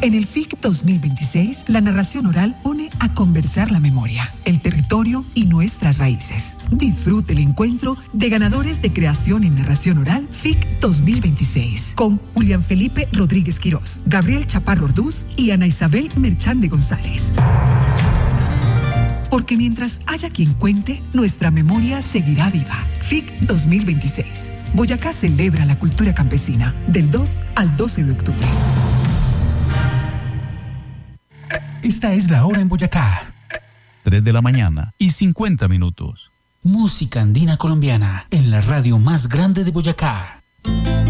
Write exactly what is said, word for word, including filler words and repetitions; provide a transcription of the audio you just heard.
En el F I C dos mil veintiséis, la narración oral pone a conversar la memoria, el territorio y nuestras raíces. Disfrute el encuentro de ganadores de creación en narración oral F I C dos mil veintiséis con Julián Felipe Rodríguez Quirós, Gabriel Chaparro Orduz y Ana Isabel Merchán de González. Porque mientras haya quien cuente, nuestra memoria seguirá viva. F I C dos mil veintiséis. Boyacá celebra la cultura campesina del dos al doce de octubre. Esta es la hora en Boyacá. tres de la mañana y cincuenta minutos. Música andina colombiana en la radio más grande de Boyacá.